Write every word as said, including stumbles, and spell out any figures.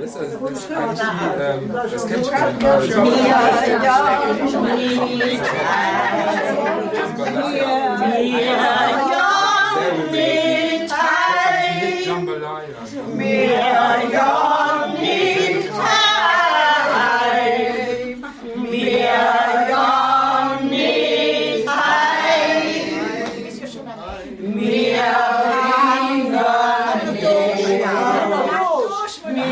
ist also das ist eigentlich die, ähm, das kennt man Jambalaya.